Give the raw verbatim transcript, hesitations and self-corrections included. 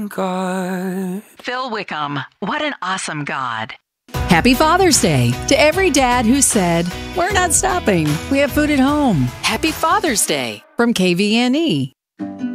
God. Phil Wickham, what an awesome God. Happy Father's Day to every dad who said, "We're not stopping. We have food at home." Happy Father's Day from K V N E.